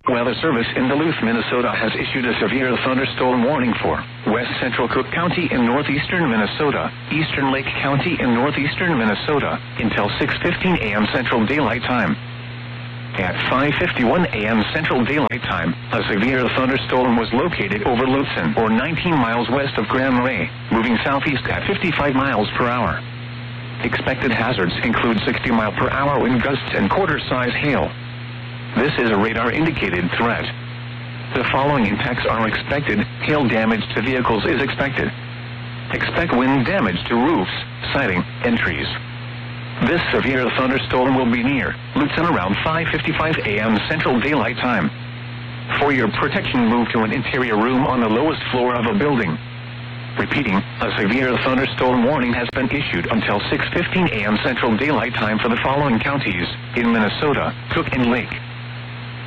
Weather Service in Duluth, Minnesota has issued a severe thunderstorm warning for West Central Cook County in northeastern Minnesota, Eastern Lake County in northeastern Minnesota, until 6:15 a.m. Central Daylight Time. At 5:51 a.m. Central Daylight Time, a severe thunderstorm was located over Lutsen, or 19 miles west of Grand Marais, moving southeast at 55 miles per hour. Expected hazards include 60-mile-per-hour wind gusts and quarter-size hail. This is a radar-indicated threat. The following impacts are expected. Hail damage to vehicles is expected. Expect wind damage to roofs, siding, and trees. This severe thunderstorm will be near Lutsen around 5:55 a.m. Central Daylight Time. For your protection, move to an interior room on the lowest floor of a building. Repeating, a severe thunderstorm warning has been issued until 6:15 a.m. Central Daylight Time for the following counties in Minnesota: Cook and Lake,